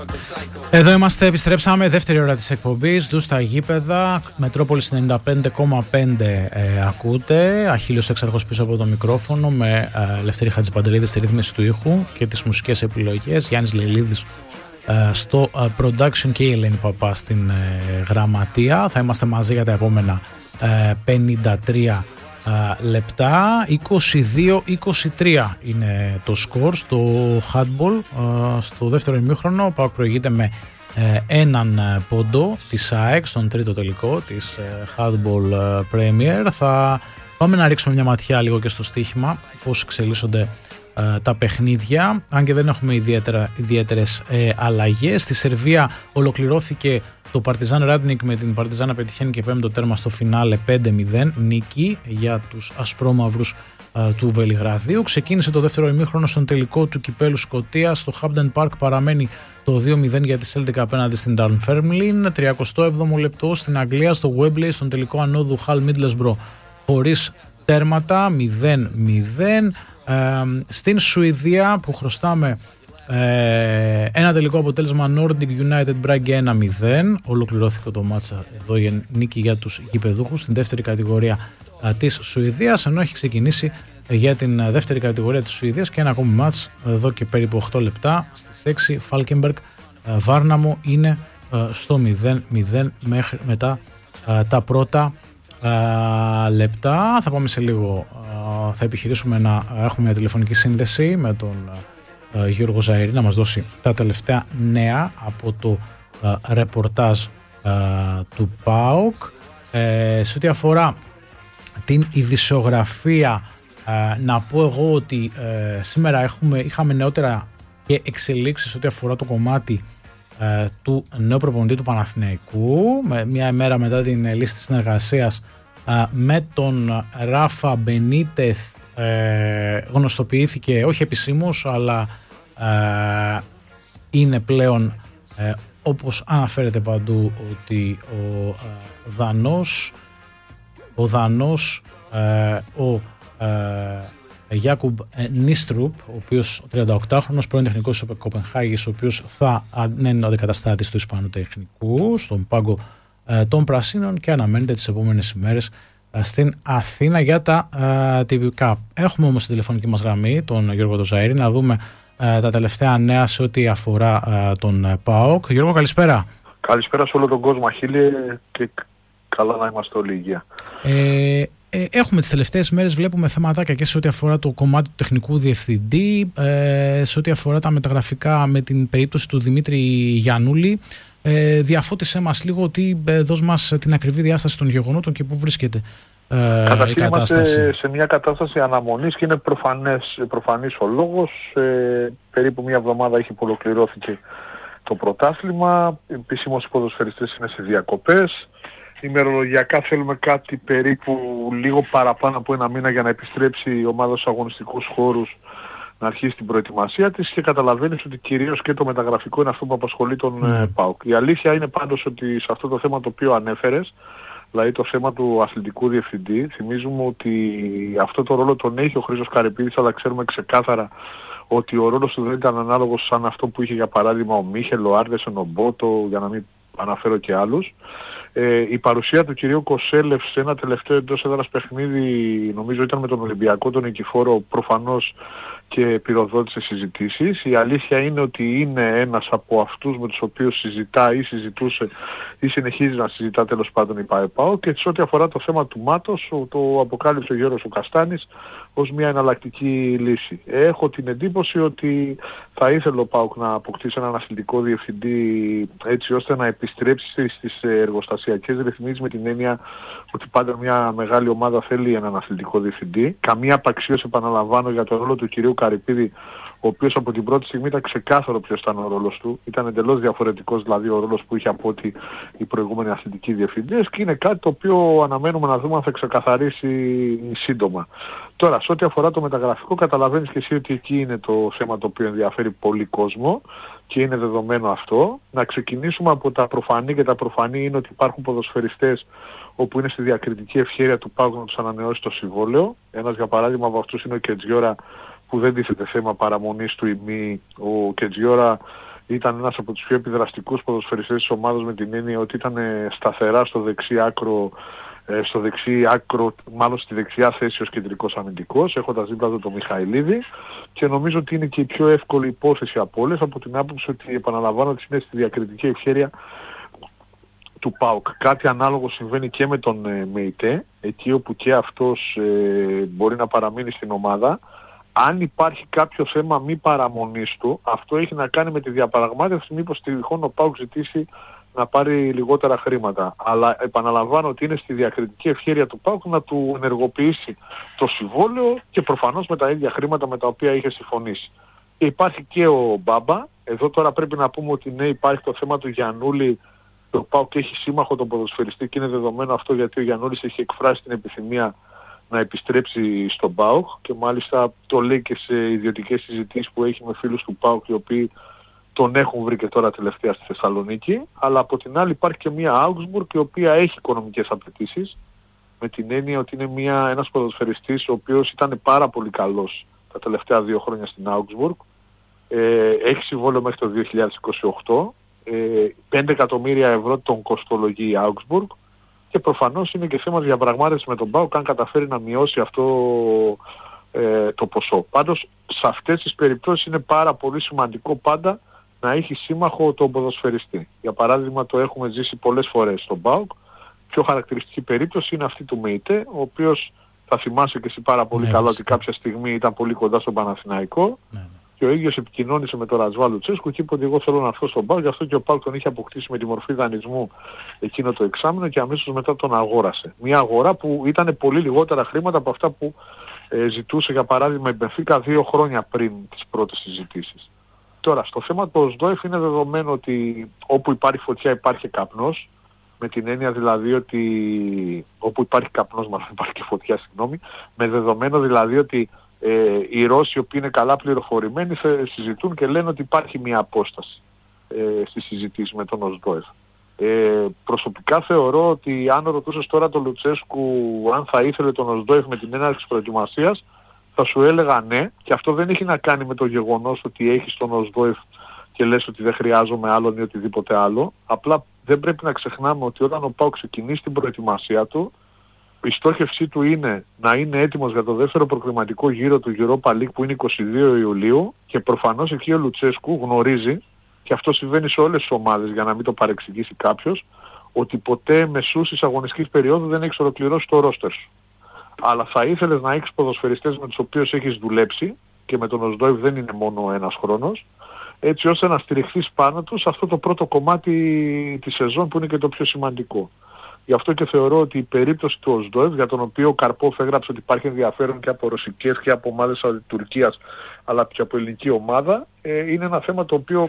Εδώ είμαστε, επιστρέψαμε, δεύτερη ώρα της εκπομπής, Ντου στα γήπεδα, Μετρόπολης 95,5 ακούτε, Αχίλιος Έξαρχος πίσω από το μικρόφωνο με Λευτέρη Χατζηπαντελίδη στη ρύθμιση του ήχου και τις μουσικές επιλογές, Γιάννης Λελίδης στο production και η Ελένη Παπά στην γραμματεία. Θα είμαστε μαζί για τα επόμενα 53 λεπτά. 22-23 είναι το σκορ στο handball. Στο δεύτερο ημίχρονο ο ΠΑΟΚ προηγείται με έναν πόντο της ΑΕΚ στον τρίτο τελικό της handball Premier. Θα πάμε να ρίξουμε μια ματιά λίγο και στο στοίχημα, πώς εξελίσσονται τα παιχνίδια, αν και δεν έχουμε ιδιαίτερες αλλαγές. Στη Σερβία ολοκληρώθηκε το Παρτιζάν Ράντνικ με την Παρτιζάν να πετυχαίνει και πέμπτο τέρμα στο φινάλε 5-0, νίκη για τους ασπρόμαυρους του Βελιγραδίου. Ξεκίνησε το δεύτερο ημίχρονο στον τελικό του κυπέλου Σκωτίας. Στο Hampden Park παραμένει το 2-0 για τη Celtic απέναντι στην Dunfermline. 37ο λεπτό στην Αγγλία, στο Wembley, στον τελικό ανόδου Hull Middlesbrough χωρίς τέρματα, 0-0. Στην Σουηδία που χρωστάμε ένα τελικό αποτέλεσμα, Nordic United Brage 1-0. Ολοκληρώθηκε το μάτσα εδώ για νίκη για τους γηπεδούχους στην δεύτερη κατηγορία της Σουηδίας, ενώ έχει ξεκινήσει για την δεύτερη κατηγορία της Σουηδίας και ένα ακόμη μάτς εδώ και περίπου 8 λεπτά στις 6. Φάλκεμπεργκ Βάρναμο είναι στο 0-0 μέχρι μετά τα πρώτα λεπτά. Θα πάμε σε λίγο, θα επιχειρήσουμε να έχουμε μια τηλεφωνική σύνδεση με τον Γιώργο Ζαΐρη να μας δώσει τα τελευταία νέα από το ρεπορτάζ του ΠΑΟΚ. Σε ό,τι αφορά την ειδησιογραφία, να πω εγώ ότι σήμερα είχαμε νεότερα και εξελίξεις ό,τι αφορά το κομμάτι του νέου προπονητή του Παναθηναϊκού. Μια ημέρα μετά την λύση της συνεργασίας με τον Ράφα Μπενίτεθ, γνωστοποιήθηκε, όχι επισήμως, αλλά είναι πλέον όπως αναφέρεται παντού, ότι ο Γιάκουμπ Νίστρουπ, ο οποίος 38χρονος, πρώην τεχνικός της Κοπενχάγης, ο οποίος θα είναι ο αντικαταστάτης του Ισπανού τεχνικού στον πάγκο των Πρασίνων και αναμένεται τις επόμενες ημέρες στην Αθήνα για τα τυπικά. Έχουμε όμως στην τηλεφωνική μας γραμμή τον Γιώργο Ζαΐρη να δούμε τα τελευταία νέα σε ό,τι αφορά τον ΠΑΟΚ. Γιώργο, καλησπέρα. Καλησπέρα σε όλο τον κόσμο, Αχίλη, και καλά να είμαστε όλοι υγεία. Έχουμε τις τελευταίες μέρες, βλέπουμε θέματάκια και σε ό,τι αφορά το κομμάτι του τεχνικού διευθυντή, σε ό,τι αφορά τα μεταγραφικά με την περίπτωση του Δημήτρη Γιαννούλη. Διαφώτισέ μας λίγο, δώσ' μας την ακριβή διάσταση των γεγονότων και πού βρίσκεται η κατάσταση. Είμαστε σε μια κατάσταση αναμονής και είναι προφανής ο λόγος. Περίπου μια εβδομάδα έχει που ολοκληρώθηκε το πρωτάθλημα. Επίσημως οι ποδοσφαιριστές είναι σε διακοπές. Ημερολογιακά θέλουμε κάτι περίπου λίγο παραπάνω από ένα μήνα για να επιστρέψει η ομάδα στους αγωνιστικούς χώρους, να αρχίσει την προετοιμασία της, και καταλαβαίνεις ότι κυρίως και το μεταγραφικό είναι αυτό που απασχολεί τον ΠΑΟΚ. Η αλήθεια είναι πάντως ότι σε αυτό το θέμα το οποίο ανέφερες, δηλαδή το θέμα του αθλητικού διευθυντή, θυμίζουμε ότι αυτό το ρόλο τον έχει ο Χρήστος Καρυπίδης, αλλά ξέρουμε ξεκάθαρα ότι ο ρόλος του δεν ήταν ανάλογος σαν αυτό που είχε για παράδειγμα ο Μίχελ, ο Άρδεσον, ο Μπότο, για να μην αναφέρω και άλλους. Η παρουσία του κυρίου Κοσέλεφ σε ένα τελευταίο εντός έδρας παιχνίδι, νομίζω ήταν με τον Ολυμπιακό τον Νικηφόρο, προφανώς και πυροδότησε συζητήσεις. Η αλήθεια είναι ότι είναι ένας από αυτούς με τους οποίους συζητά ή συζητούσε ή συνεχίζει να συζητά τέλος πάντων η ΠΑΕΠΑΟ, και σε ό,τι αφορά το θέμα του Μάτος, το αποκάλυψε ο Γιώργος ο Καστάνης ως μια εναλλακτική λύση. Έχω την εντύπωση ότι θα ήθελε ο ΠΑΟΚ να αποκτήσει έναν αθλητικό διευθυντή έτσι ώστε να επιστρέψει στις εργοστασιακές ρυθμίσεις, με την έννοια ότι πάντα μια μεγάλη ομάδα θέλει έναν αθλητικό διευθυντή. Καμία απαξίωση, επαναλαμβάνω, για τον ρόλο του κυρίου Καρυπίδη, ο οποίος από την πρώτη στιγμή ήταν ξεκάθαρο ποιος ήταν ο ρόλος του. Ήταν εντελώς διαφορετικός δηλαδή ο ρόλος που είχε από ότι οι προηγούμενοι αθλητικοί διευθυντές, και είναι κάτι το οποίο αναμένουμε να δούμε αν θα ξεκαθαρίσει σύντομα. Τώρα, σε ό,τι αφορά το μεταγραφικό, καταλαβαίνεις και εσύ ότι εκεί είναι το θέμα το οποίο ενδιαφέρει πολύ κόσμο και είναι δεδομένο αυτό. Να ξεκινήσουμε από τα προφανή, και τα προφανή είναι ότι υπάρχουν ποδοσφαιριστές όπου είναι στη διακριτική ευχέρεια του ΠΑΟΚ να τους ανανεώσει το συμβόλαιο. Ένας για παράδειγμα από αυτούς είναι ο Κετζιόρα, που δεν τίθεται θέμα παραμονής του ή μη. Ο Κετζιόρα ήταν ένας από τους πιο επιδραστικούς ποδοσφαιριστές της ομάδας, με την έννοια ότι ήταν σταθερά στο δεξί άκρο, μάλλον στη δεξιά θέση ως κεντρικός αμυντικός, έχοντας δίπλα του τον Μιχαηλίδη, και νομίζω ότι είναι και η πιο εύκολη υπόθεση από όλες, από την άποψη ότι, επαναλαμβάνω, ότι είναι στη διακριτική ευχέρεια του ΠΑΟΚ. Κάτι ανάλογο συμβαίνει και με τον ΜΕΙΤΕ, εκεί όπου και αυτός μπορεί να παραμείνει στην ομάδα. Αν υπάρχει κάποιο θέμα μη παραμονής του, αυτό έχει να κάνει με τη διαπραγμάτευση, μήπως τυχόν ο ΠΑΟΚ ζητήσει να πάρει λιγότερα χρήματα. Αλλά επαναλαμβάνω ότι είναι στη διακριτική ευχέρεια του ΠΑΟΚ να του ενεργοποιήσει το συμβόλαιο και προφανώς με τα ίδια χρήματα με τα οποία είχε συμφωνήσει. Και υπάρχει και ο Μπάμπα. Εδώ τώρα πρέπει να πούμε ότι ναι, υπάρχει το θέμα του Γιαννούλη. Το ΠΑΟΚ έχει σύμμαχο τον ποδοσφαιριστή και είναι δεδομένο αυτό, γιατί ο Γιαννούλης έχει εκφράσει την επιθυμία να επιστρέψει στον ΠΑΟΚ και μάλιστα το λέει και σε ιδιωτικές συζητήσεις που έχει με φίλους του ΠΑΟΚ, οι οποίοι τον έχουν βρει και τώρα τελευταία στη Θεσσαλονίκη. Αλλά από την άλλη υπάρχει και μια Augsburg, η οποία έχει οικονομικές απαιτήσεις, με την έννοια ότι είναι ένας ποδοσφαιριστής ο οποίος ήταν πάρα πολύ καλός τα τελευταία 2 χρόνια στην Augsburg. Έχει συμβόλαιο μέχρι το 2028. 5 εκατομμύρια ευρώ τον κοστολογεί η Augsburg, και προφανώς είναι και θέμα διαπραγμάτευσης με τον ΠΑΟΚ αν καταφέρει να μειώσει αυτό το ποσό. Πάντως σε αυτές τις περιπτώσεις είναι πάρα πολύ σημαντικό πάντα να έχει σύμμαχο τον ποδοσφαιριστή. Για παράδειγμα, το έχουμε ζήσει πολλές φορές στον ΠΑΟΚ. Πιο χαρακτηριστική περίπτωση είναι αυτή του ΜΕΙΤΕ, ο οποίος θα θυμάσαι και εσύ πάρα πολύ καλά ότι κάποια στιγμή ήταν πολύ κοντά στον Παναθηναϊκό. Και ο ίδιος επικοινώνησε με τον Ρατζβάλ Λουτσέσκου και είπε ότι εγώ θέλω να έρθω στον ΠΑΟΚ, γι' αυτό και ο ΠΑΟΚ τον είχε αποκτήσει με τη μορφή δανεισμού εκείνο το εξάμηνο και αμέσως μετά τον αγόρασε. Μια αγορά που ήταν πολύ λιγότερα χρήματα από αυτά που ζητούσε, για παράδειγμα, η Μπενφίκα 2 χρόνια πριν τις πρώτες συζητήσεις. Τώρα, στο θέμα του ΟΣΔΟΕΦ είναι δεδομένο ότι όπου υπάρχει φωτιά υπάρχει καπνός, με την έννοια δηλαδή ότι όπου υπάρχει καπνός μάλλον υπάρχει και φωτιά, συγγνώμη, με δεδομένο δηλαδή ότι οι Ρώσοι, οι οποίοι είναι καλά πληροφορημένοι, συζητούν και λένε ότι υπάρχει μια απόσταση στη συζήτηση με τον ΟΣΔΟΕΦ. Προσωπικά θεωρώ ότι αν ρωτούσες τώρα τον Λουτσέσκου αν θα ήθελε τον ΟΣΔΟΕΦ με την έναρξη προετοιμασίας, θα σου έλεγα ναι, και αυτό δεν έχει να κάνει με το γεγονός ότι έχεις τον ΟΣΔΟΕΦ και λες ότι δεν χρειάζομαι άλλον ή οτιδήποτε άλλο. Απλά δεν πρέπει να ξεχνάμε ότι όταν ο ΠΑΟΚ ξεκινήσει την προετοιμασία του, η στόχευσή του είναι να είναι έτοιμος για το δεύτερο προκριματικό γύρο του Europa League που είναι 22 Ιουλίου, και προφανώς εκεί ο Λουτσέσκου γνωρίζει, και αυτό συμβαίνει σε όλες τις ομάδες για να μην το παρεξηγήσει κάποιος, ότι ποτέ μεσούσης αγωνιστικής περίοδου δεν έχεις ολοκληρώσει το ρόστερ σου. Αλλά θα ήθελες να έχεις ποδοσφαιριστές με τους οποίους έχεις δουλέψει, και με τον ΟΣΔΟΕΒ δεν είναι μόνο ένας χρόνος, έτσι ώστε να στηριχθείς πάνω τους αυτό το πρώτο κομμάτι της σεζόν που είναι και το πιο σημαντικό. Γι' αυτό και θεωρώ ότι η περίπτωση του ΟΣΔΟΕΒ, για τον οποίο ο Καρπόφ έγραψε ότι υπάρχει ενδιαφέρον και από ρωσικές και από ομάδες Τουρκίας, αλλά και από ελληνική ομάδα, είναι ένα θέμα το οποίο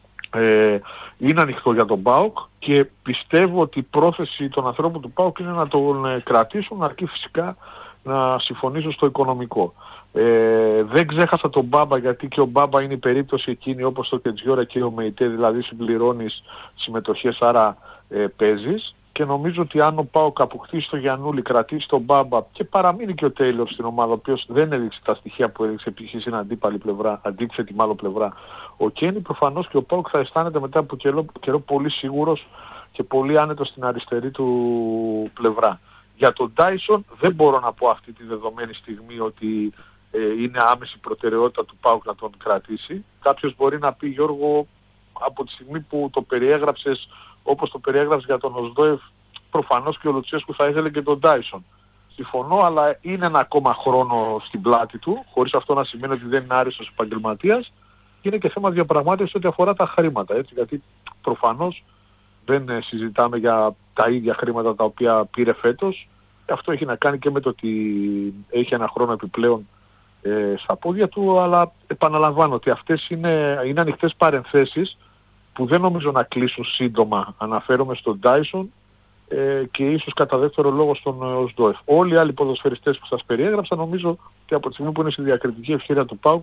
είναι ανοιχτό για τον ΠΑΟΚ, και πιστεύω ότι η πρόθεση των ανθρώπων του ΠΑΟΚ είναι να τον κρατήσουν, αρκεί φυσικά να συμφωνήσουν στο οικονομικό. Δεν ξέχασα τον Μπάμπα, γιατί και ο Μπάμπα είναι η περίπτωση εκείνη όπως το Κετζιόρα και ο ΜΕΙΤΕ, δηλαδή συμπληρώνεις συμμετοχές, άρα παίζεις. Και νομίζω ότι αν ο ΠΑΟΚ αποκτήσει το Γιαννούλη, κρατήσει τον Μπάμπα και παραμείνει και ο Τέιλορ στην ομάδα, ο οποίος δεν έδειξε τα στοιχεία που έδειξε π.χ. στην αντίθετη μάλλον πλευρά ο Κένι, προφανώς και ο ΠΑΟΚ θα αισθάνεται μετά από καιρό πολύ σίγουρος και πολύ άνετος στην αριστερή του πλευρά. Για τον Τάισον δεν μπορώ να πω αυτή τη δεδομένη στιγμή ότι είναι άμεση προτεραιότητα του ΠΑΟΚ να τον κρατήσει. Κάποιος μπορεί να πει, Γιώργο, από τη στιγμή που το περιέγραψες όπως το περιέγραψες για τον ΟΣΔΟΕΒ, προφανώς και ο Λουτσέσκου θα ήθελε και τον Τάισον. Συμφωνώ, αλλά είναι ένα ακόμα χρόνο στην πλάτη του, χωρίς αυτό να σημαίνει ότι δεν είναι άριστος επαγγελματίας, και είναι και θέμα διαπραγμάτευσης ό,τι αφορά τα χρήματα, έτσι, γιατί προφανώς δεν συζητάμε για τα ίδια χρήματα τα οποία πήρε φέτος. Αυτό έχει να κάνει και με το ότι έχει ένα χρόνο επιπλέον στα πόδια του, αλλά επαναλαμβάνω ότι αυτές είναι ανοιχτές παρενθέσεις που δεν νομίζω να κλείσουν σύντομα. Αναφέρομαι στον Τάισον και ίσως κατά δεύτερο λόγο στον ΟΣΔΟΕΦ. Όλοι οι άλλοι ποδοσφαιριστές που σας περιέγραψα, νομίζω ότι από τη στιγμή που είναι στη διακριτική ευχέρεια του ΠΑΟΚ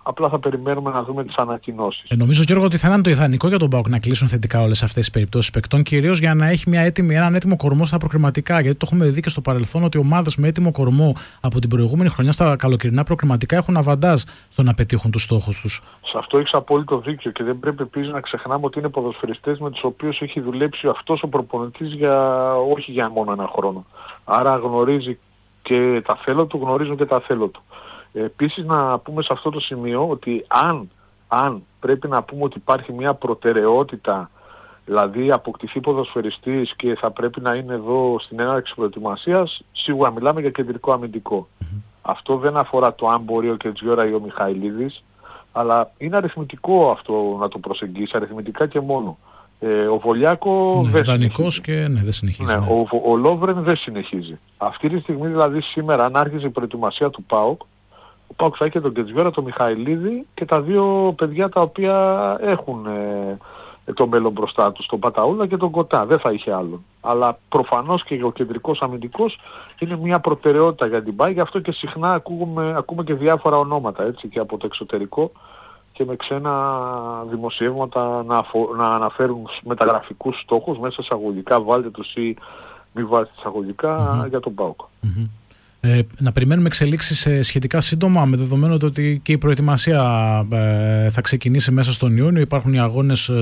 Απλά θα περιμένουμε να δούμε τις ανακοινώσεις. Νομίζω, Γιώργο, ότι θα ήταν το ιδανικό για τον ΠΑΟΚ να κλείσουν θετικά όλες αυτές τις περιπτώσεις παικτών, κυρίως για να έχει έναν έτοιμο κορμό στα προκριματικά. Γιατί το έχουμε δει και στο παρελθόν ότι ομάδες με έτοιμο κορμό από την προηγούμενη χρονιά στα καλοκαιρινά προκριματικά έχουν αβαντάζ στο να πετύχουν τους στόχους τους. Σε αυτό έχεις απόλυτο δίκιο και δεν πρέπει επίσης να ξεχνάμε ότι είναι ποδοσφαιριστές με τους οποίους έχει δουλέψει αυτός ο προπονητής όχι για μόνο ένα χρόνο. Άρα γνωρίζει και τα θέλω του, γνωρίζουν και τα θέλω του. Επίσης να πούμε σε αυτό το σημείο ότι αν πρέπει να πούμε ότι υπάρχει μια προτεραιότητα, δηλαδή αποκτηθεί ποδοσφαιριστής και θα πρέπει να είναι εδώ στην έναρξη προετοιμασίας, σίγουρα μιλάμε για κεντρικό αμυντικό. Αυτό δεν αφορά το αν μπορεί ο Κετζιόρα ή ο Μιχαηλίδης, αλλά είναι αριθμητικό αυτό να το προσεγγίσει, αριθμητικά και μόνο. Ο Βολιάκο δεν συνεχίζει. Και δεν συνεχίζει. Ναι. Ο Λόβρεν δεν συνεχίζει. Αυτή τη στιγμή δηλαδή σήμερα, αν άρχιζε η προετοιμασία του ΠΑΟΚ, ο ΠΑΟΚ θα είχε τον Κετζιόρα, τον Μιχαηλίδη και τα δύο παιδιά τα οποία έχουν το μέλλον μπροστά τους, τον Παταούλα και τον Κοτά. Δεν θα είχε άλλον. Αλλά προφανώς και ο κεντρικός αμυντικός είναι μια προτεραιότητα για την ΠΑΕ, γι' αυτό και συχνά ακούμε και διάφορα ονόματα έτσι, και από το εξωτερικό και με ξένα δημοσιεύματα να αναφέρουν μεταγραφικούς στόχους μέσα εισαγωγικά, βάλτε τους ή μη βάλτε εισαγωγικά για τον ΠΑΟΚ. Να περιμένουμε εξελίξεις σχετικά σύντομα, με δεδομένο ότι και η προετοιμασία θα ξεκινήσει μέσα στον Ιούνιο. Υπάρχουν οι αγώνες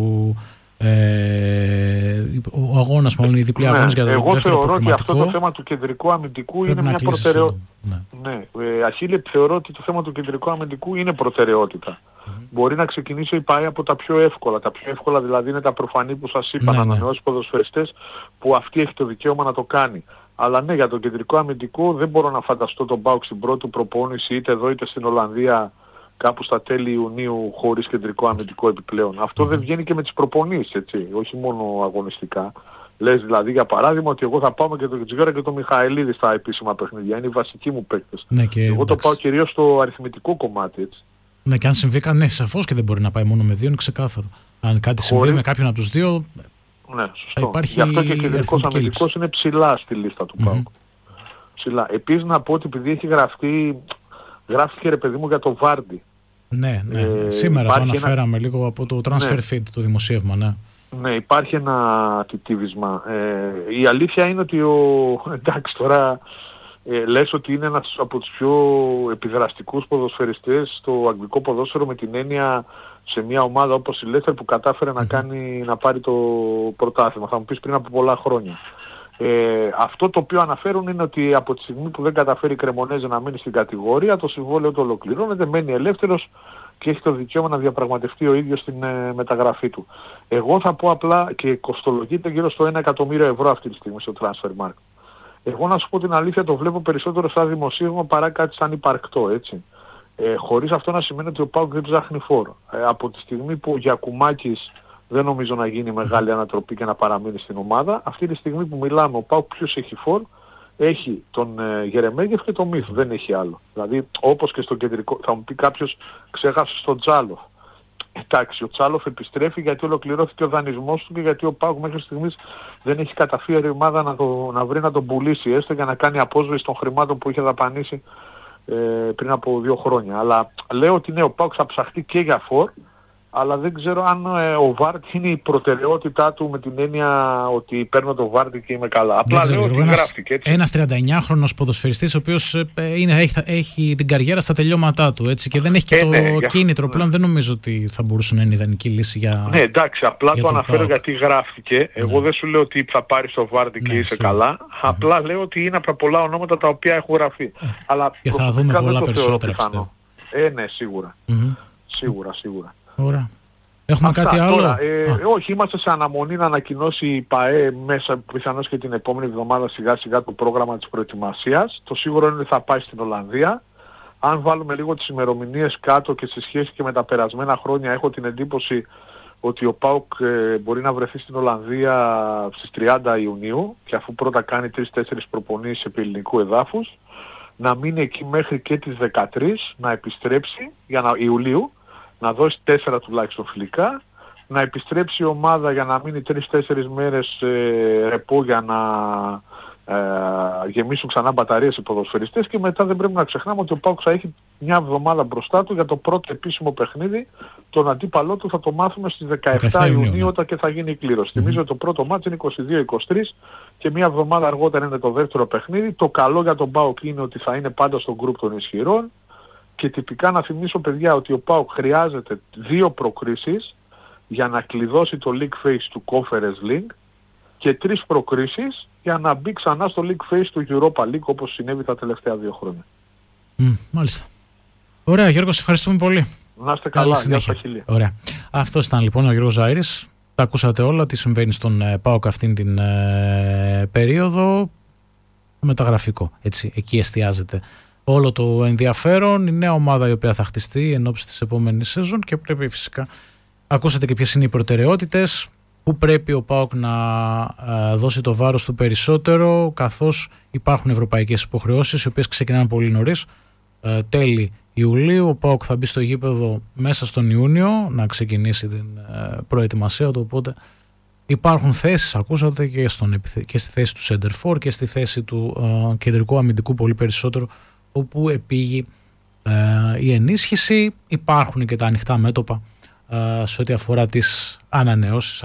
ο αγώνας, μάλλον οι διπλοί αγώνες για το δεύτερο προκριματικό. Εγώ θεωρώ ότι αυτό το θέμα του κεντρικού αμυντικού είναι μια προτεραιότητα. Αχίλε, θεωρώ ότι το θέμα του κεντρικού αμυντικού είναι προτεραιότητα. Μπορεί να ξεκινήσει η ΠΑΕ από τα πιο εύκολα. Τα πιο εύκολα δηλαδή είναι τα προφανή που σας είπα, να ανανεώσει ποδοσφαιριστές που αυτή έχει το δικαίωμα να το κάνει. Αλλά ναι, για τον κεντρικό αμυντικό δεν μπορώ να φανταστώ τον ΠΑΟΚ στην πρώτη προπόνηση είτε εδώ είτε στην Ολλανδία κάπου στα τέλη Ιουνίου χωρίς κεντρικό αμυντικό επιπλέον. Αυτό δεν βγαίνει και με τις προπονήσεις, έτσι, όχι μόνο αγωνιστικά. Λες δηλαδή για παράδειγμα ότι εγώ θα πάω και τον Κετζιόρα και τον Μιχαηλίδη στα επίσημα παιχνίδια. Είναι οι βασικοί μου παίκτες. Ναι, εγώ το πάω κυρίως στο αριθμητικό κομμάτι, έτσι. Ναι, και αν συμβεί ναι, σαφώς και δεν μπορεί να πάει μόνο με δύο, είναι ξεκάθαρο. Αν κάτι συμβεί με κάποιον από τους δύο. Ναι, σωστό. Γι' αυτό και ο κεντρικός αμυντικός είναι ψηλά στη λίστα του ΠΑΟΚ. Ψηλά. Επίσης να πω ότι επειδή έχει γράφτηκε ρε παιδί μου για το Βάρντι. Ναι. Σήμερα το αναφέραμε λίγο από το Transfer Feed, το δημοσίευμα, ναι. Ναι, υπάρχει ένα τιτίβισμα. Η αλήθεια είναι ότι εντάξει τώρα λες ότι είναι ένας από τους πιο επιδραστικούς ποδοσφαιριστές στο αγγλικό ποδόσφαιρο, με την έννοια σε μια ομάδα όπως η Leicester που κατάφερε να πάρει το πρωτάθλημα. Θα μου πεις πριν από πολλά χρόνια. Αυτό το οποίο αναφέρουν είναι ότι από τη στιγμή που δεν καταφέρει η Κρεμονέζε να μείνει στην κατηγορία, το συμβόλαιο του ολοκληρώνεται, μένει ελεύθερος και έχει το δικαίωμα να διαπραγματευτεί ο ίδιος την μεταγραφή του. Εγώ θα πω απλά, και κοστολογείται γύρω στο 1 εκατομμύριο ευρώ αυτή τη στιγμή στο Transfermarkt. Εγώ να σου πω την αλήθεια, το βλέπω περισσότερο σαν δημοσίευμα παρά κάτι σαν υπαρκτό, έτσι. Χωρίς αυτό να σημαίνει ότι ο ΠΑΟΚ δεν ψάχνει φόρο. Από τη στιγμή που ο Γιακουμάκης δεν νομίζω να γίνει μεγάλη ανατροπή και να παραμείνει στην ομάδα, αυτή τη στιγμή που μιλάμε, ο ΠΑΟΚ ποιος έχει φόρ? Έχει τον Γερεμέγεφ και τον Μίθ, δεν έχει άλλο. Δηλαδή όπως και στο κεντρικό, θα μου πει κάποιος ξέχασε τον Τσάλοφ. Εντάξει, ο Τσάλοφ επιστρέφει γιατί ολοκληρώθηκε ο δανεισμός του και γιατί ο ΠΑΟΚ μέχρι στιγμής δεν έχει καταφέρει η ομάδα να βρει να τον πουλήσει, έστω για να κάνει απόσβεση των χρημάτων που είχε δαπανίσει πριν από 2 χρόνια. Αλλά λέω ότι ναι, ο ΠΑΟΚ θα ψαχτεί και για φόρ, αλλά δεν ξέρω αν ο Βάρντι είναι η προτεραιότητά του με την έννοια ότι παίρνω το Βάρντι και είμαι καλά. Απλά λέω ότι γράφτηκε έτσι. Ένας 39χρονος ποδοσφαιριστής ο οποίος έχει την καριέρα στα τελειώματά του, έτσι, και δεν έχει και το κίνητρο πλέον, δεν νομίζω ότι θα μπορούσε να είναι ιδανική λύση για. Ναι, εντάξει, απλά το αναφέρω γιατί γράφτηκε. Εγώ δεν σου λέω ότι θα πάρεις το Βάρντι και είσαι καλά. Απλά λέω ότι είναι από τα πολλά ονόματα τα οποία έχουν γραφεί. Αλλά και θα δούμε πολλά περισσότερα, πιστεύω. Ναι, σίγουρα. Σίγουρα. Ωραία. Έχουμε κάτι άλλο? Τώρα, όχι, είμαστε σε αναμονή να ανακοινώσει η ΠΑΕ μέσα πιθανώς και την επόμενη εβδομάδα σιγά σιγά το πρόγραμμα της προετοιμασίας. Το σίγουρο είναι ότι θα πάει στην Ολλανδία. Αν βάλουμε λίγο τις ημερομηνίες κάτω και σε σχέση και με τα περασμένα χρόνια, έχω την εντύπωση ότι ο ΠΑΟΚ μπορεί να βρεθεί στην Ολλανδία στις 30 Ιουνίου και αφού πρώτα κάνει 3-4 προπονήσεις επί ελληνικού εδάφους, να μείνει εκεί μέχρι και τις 13, να επιστρέψει Ιουλίου, να δώσει 4 τουλάχιστον φιλικά, να επιστρέψει η ομάδα για να μείνει 3-4 μέρες ρεπό για να γεμίσουν ξανά μπαταρίες οι ποδοσφαιριστές, και μετά δεν πρέπει να ξεχνάμε ότι ο ΠΑΟΚ θα έχει μια εβδομάδα μπροστά του για το πρώτο επίσημο παιχνίδι. Τον αντίπαλό του θα το μάθουμε στις 17 Ιουνίου όταν και θα γίνει η κλήρωση. Θυμίζω ότι το πρώτο μάτς είναι 22-23 και μια εβδομάδα αργότερα είναι το δεύτερο παιχνίδι. Το καλό για τον ΠΑΟΚ είναι ότι θα είναι πάντα στο γκρουπ των ισχυρών, και τυπικά να θυμίσω, παιδιά, ότι ο ΠΑΟΚ χρειάζεται 2 προκρίσεις για να κλειδώσει το League Phase του Conference League και 3 προκρίσεις για να μπει ξανά στο League Phase του Europa League, όπως συνέβη τα τελευταία 2 χρόνια. Μάλιστα. Ωραία, Γιώργο, σε ευχαριστούμε πολύ. Να είστε καλά, γεια σας, χίλια. Ωραία. Αυτός ήταν λοιπόν ο Γιώργος Ζαΐρης. Τα ακούσατε όλα, τι συμβαίνει στον ΠΑΟΚ αυτήν την περίοδο. Μεταγραφικό, έτσι, εκεί εστιάζεται όλο το ενδιαφέρον. Η νέα ομάδα η οποία θα χτιστεί εν ώψη της επόμενης σεζόν, και πρέπει φυσικά ακούσατε και ποιες είναι οι προτεραιότητες, που πρέπει ο ΠΑΟΚ να δώσει το βάρος του περισσότερο, καθώς υπάρχουν ευρωπαϊκές υποχρεώσεις οι οποίες ξεκινάνε πολύ νωρίς, τέλη Ιουλίου. Ο ΠΑΟΚ θα μπει στο γήπεδο μέσα στον Ιούνιο να ξεκινήσει την προετοιμασία του, οπότε υπάρχουν θέσεις, ακούσατε, και στη θέση του Σέντερφορ και στη θέση του κεντρικού αμυντικού πολύ περισσότερο, όπου επήγει η ενίσχυση. Υπάρχουν και τα ανοιχτά μέτωπα σε ό,τι αφορά τις ανανεώσεις,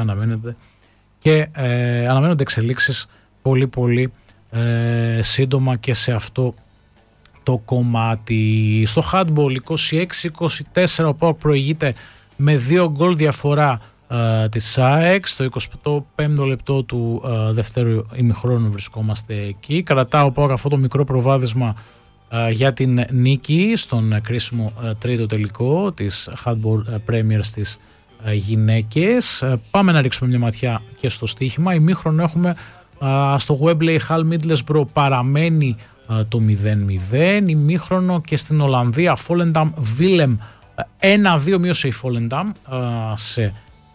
αναμένονται εξελίξεις πολύ πολύ σύντομα και σε αυτό το κομμάτι. Στο handball 26-24 ο ΠΑΟΚ προηγείται με 2 γκολ διαφορά της ΑΕΚ. Στο 25ο λεπτό του δευτέρου ημιχρόνου βρισκόμαστε εκεί. Κρατά ο ΠΑΟΚ αυτό το μικρό προβάδισμα για την νίκη στον κρίσιμο τρίτο τελικό της Handball Premier στις γυναίκες. Πάμε να ρίξουμε μια ματιά και στο στοίχημα. Ημίχρονο έχουμε στο Wembley Hall Middlesbrough παραμένει το 0-0. Ημίχρονο και στην Ολλανδία Volendam Willem 1-2, μείωσε η Volendam σε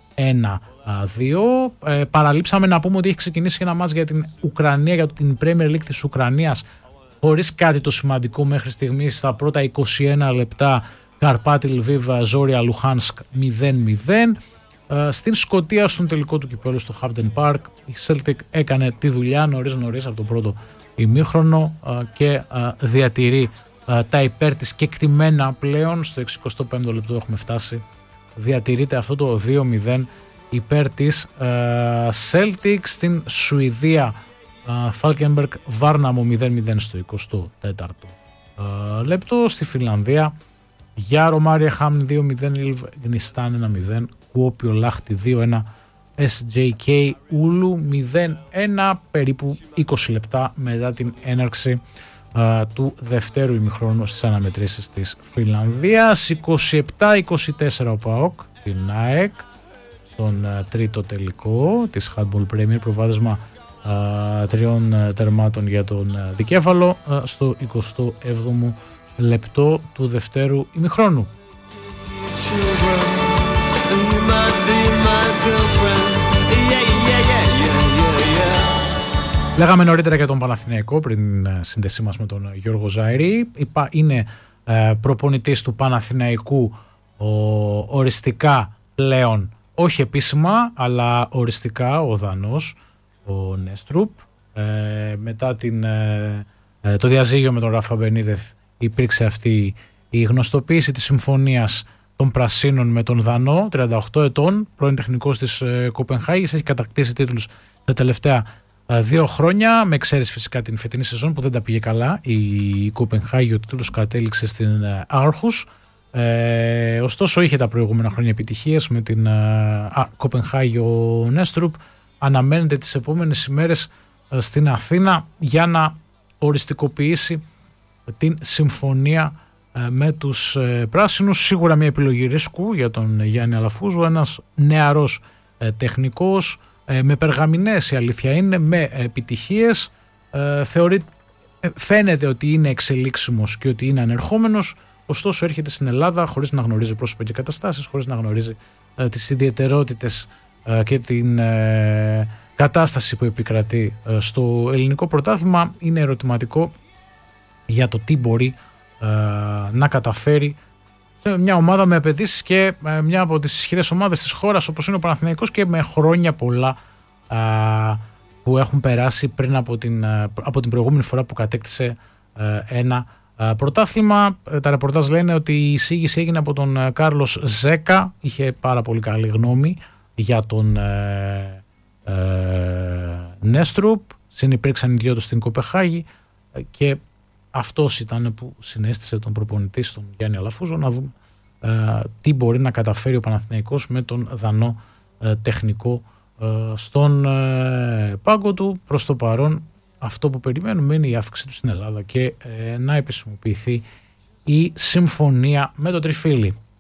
1-2. Παραλείψαμε να πούμε ότι έχει ξεκινήσει ένα μάτς για την Ουκρανία, για την Premier League της Ουκρανίας, χωρίς κάτι το σημαντικό μέχρι στιγμής. Στα πρώτα 21 λεπτά Καρπάτι Λβίβ Ζόρια Λουχάνσκ 0-0. Στην Σκωτία, στον τελικό του κυπέλλου στο Hampden Park, η Celtic έκανε τη δουλειά νωρίς από το πρώτο ημίχρονο και διατηρεί τα υπέρ της κεκτημένα πλέον. Στο 65ο λεπτό έχουμε φτάσει. Διατηρείται αυτό το 2-0 υπέρ της Celtic. Στην Σουηδία Falkenberg Βάρναμο 0-0 στο 24ο λεπτό. Στη Φινλανδία Γιάρο Μάρια Χάμν 2-0, Ιλβ Γνιστάν 1-0, Κουόπιο Λάχτη 2-1, SJK Ούλου 0-1, περίπου 20 λεπτά μετά την έναρξη του δευτέρου ημιχρόνου στις αναμετρήσεις της Φινλανδίας. 27-24 ο ΠΑΟΚ την ΑΕΚ στον τρίτο τελικό της Handball Premier, προβάδισμα 3 τερμάτων για τον δικέφαλο στο 27ο λεπτό του δευτέρου ημιχρόνου. Λέγαμε νωρίτερα για τον Παναθηναϊκό πριν σύνδεσή μας με τον Γιώργο Ζαΐρη. Είναι προπονητής του Παναθηναϊκού οριστικά πλέον, όχι επίσημα αλλά οριστικά, ο Δανός, ο Νέστρουπ. Μετά το διαζύγιο με τον Ράφα Μπενίδεθ υπήρξε αυτή η γνωστοποίηση της συμφωνίας των Πρασίνων με τον Δανό, 38 ετών, πρώην τεχνικός της Κοπενχάγης. Έχει κατακτήσει τίτλους τα τελευταία 2 χρόνια, με εξαίρεση φυσικά την φετινή σεζόν που δεν τα πήγε καλά η Κοπενχάγη. Ο τίτλος κατέληξε στην Άρχους. Ωστόσο είχε τα προηγούμενα χρόνια επιτυχίες με την Κοπενχάγη. Ο Νέστρουπ αναμένεται τις επόμενες ημέρες στην Αθήνα για να οριστικοποιήσει την συμφωνία με τους πράσινους. Σίγουρα μια επιλογή ρίσκου για τον Γιάννη Αλαφούζο, ένας νεαρός τεχνικός με περγαμηνές, η αλήθεια είναι, με επιτυχίες. Φαίνεται ότι είναι εξελίξιμος και ότι είναι ανερχόμενος, ωστόσο έρχεται στην Ελλάδα χωρίς να γνωρίζει πρόσωπα και καταστάσεις, χωρίς να γνωρίζει τις ιδιαιτερότητες και την κατάσταση που επικρατεί στο ελληνικό πρωτάθλημα. Είναι ερωτηματικό για το τι μπορεί να καταφέρει σε μια ομάδα με απαιτήσεις και μια από τις ισχυρές ομάδες της χώρας όπως είναι ο Παναθηναϊκός και με χρόνια πολλά που έχουν περάσει πριν από την προηγούμενη φορά που κατέκτησε ένα πρωτάθλημα. Τα ρεπορτάζ λένε ότι η εισήγηση έγινε από τον Κάρλος Ζέκα, είχε πάρα πολύ καλή γνώμη για τον Νέστρουπ, συνυπήρξαν οι δυο του στην Κοπεχάγη και αυτός ήταν που συνέστησε τον προπονητή, στον Γιάννη Αλαφούζο, να δούμε τι μπορεί να καταφέρει ο Παναθηναϊκός με τον δανό τεχνικό στον πάγκο του. Προς το παρόν αυτό που περιμένουμε είναι η αύξηση του στην Ελλάδα και να επισημοποιηθεί η συμφωνία με το Τριφύλι.